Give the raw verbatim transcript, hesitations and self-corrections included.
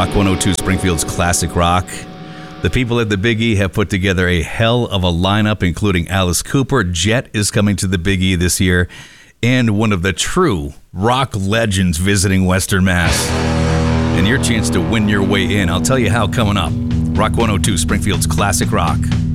Rock one oh two Springfield's Classic Rock. The people at the Big E have put together a hell of a lineup, including Alice Cooper. Jet is coming to the Big E this year, and one of the true rock legends visiting Western Mass. And your chance to win your way in. I'll tell you how coming up. Rock one oh two Springfield's Classic Rock.